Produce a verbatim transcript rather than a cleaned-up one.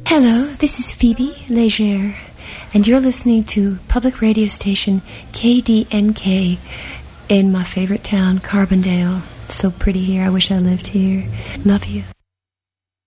Hello, this is Phoebe Legere, and you're listening to public radio station K D N K in my favorite town, Carbondale. It's so pretty here. I wish I lived here. Love you.